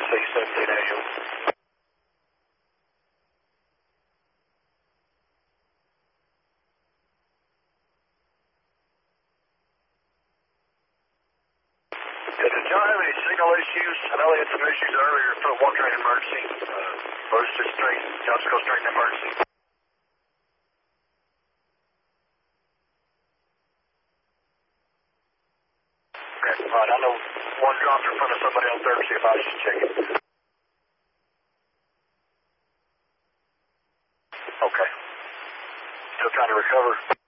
17 AM. Did y'all have any signal issues? I know they had some issues earlier for one train emergency. Or it's just straight, y'all just go straight to emergency. Okay, all right, I know one dropped in front of somebody on 3rd Street, if I was just checking. Okay. Still trying to recover.